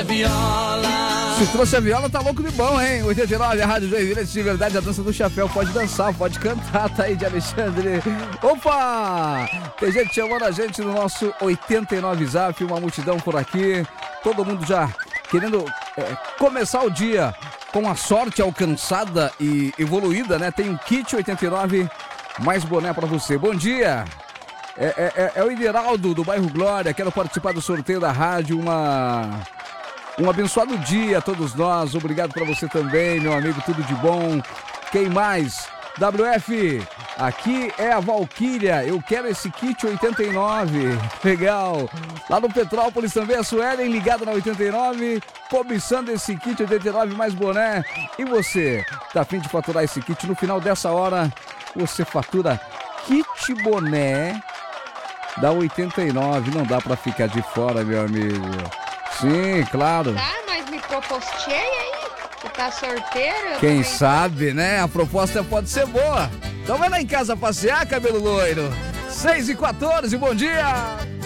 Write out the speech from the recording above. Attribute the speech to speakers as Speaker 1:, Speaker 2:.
Speaker 1: Se trouxe a viola, tá louco de bom, hein? 89, a Rádio Joinville, de verdade, a dança do chapéu. Pode dançar, pode cantar, tá aí de Alexandre. Opa! Tem gente chamando a gente no nosso 89 Zap, uma multidão por aqui. Todo mundo já querendo começar o dia com a sorte alcançada e evoluída, né? Tem um kit 89, mais boné pra você. Bom dia! É o Ideraldo do bairro Glória, quero participar do sorteio da rádio, um abençoado dia a todos nós, obrigado pra você também, meu amigo, tudo de bom. Quem mais? WF, aqui é a Valquíria, eu quero esse kit 89, legal. Lá no Petrópolis também a Suelen, ligada na 89, cobiçando esse kit 89 mais boné. E você, tá a fim de faturar esse kit? No final dessa hora, você fatura kit boné da 89, não dá pra ficar de fora, meu amigo. Sim, claro.
Speaker 2: Tá, mas me propostei aí, que tá sorteiro.
Speaker 1: Quem sabe, né? A proposta pode ser boa. Então vai lá em casa passear, cabelo loiro. 6h14, bom dia!